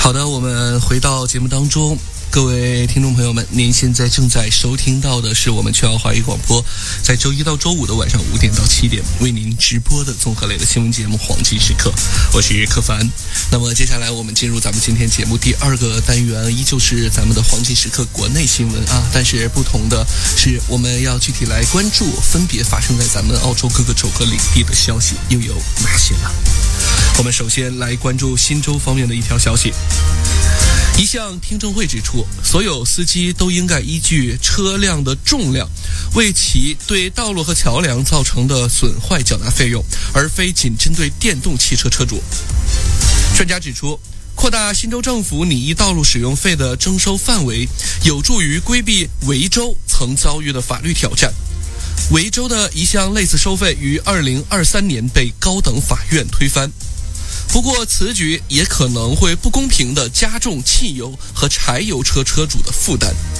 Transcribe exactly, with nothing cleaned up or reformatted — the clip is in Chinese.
好的，我们回到节目当中。各位听众朋友们，您现在正在收听到的是我们全奥华语广播在周一到周五的晚上五点到七点为您直播的综合类的新闻节目《黄金时刻》，我是柯凡。那么接下来我们进入咱们今天节目第二个单元，依旧是咱们的黄金时刻国内新闻啊，但是不同的是，我们要具体来关注分别发生在咱们澳洲各个州和领地的消息又有哪些呢？我们首先来关注新州方面的一条消息。一项听证会指出，所有司机都应该依据车辆的重量为其对道路和桥梁造成的损坏缴纳费用，而非仅针对电动汽车车主。专家指出，扩大新州政府拟议道路使用费的征收范围，有助于规避维州曾遭遇的法律挑战。维州的一项类似收费于二零二三年被高等法院推翻。不过此举也可能会不公平地加重汽油和柴油车车主的负担。